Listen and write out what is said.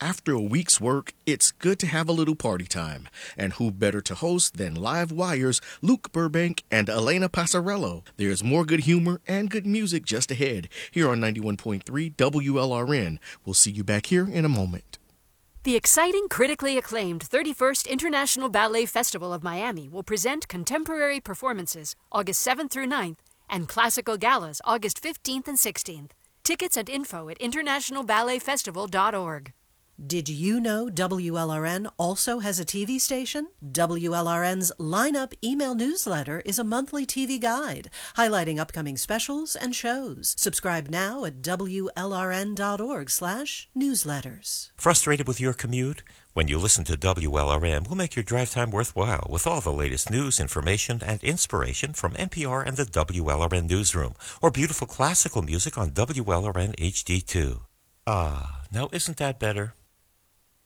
After a week's work, it's good to have a little party time. And who better to host than Live Wire's Luke Burbank and Elena Passarello? There's more good humor and good music just ahead here on 91.3 WLRN. We'll see you back here in a moment. The exciting, critically acclaimed 31st International Ballet Festival of Miami will present contemporary performances August 7th through 9th and classical galas August 15th and 16th. Tickets and info at internationalballetfestival.org. Did you know WLRN also has a TV station? WLRN's Lineup email newsletter is a monthly TV guide highlighting upcoming specials and shows. Subscribe now at WLRN.org/newsletters. Frustrated with your commute? When you listen to WLRN, we'll make your drive time worthwhile with all the latest news, information, and inspiration from NPR and the WLRN newsroom, or beautiful classical music on WLRN HD2. Now isn't that better?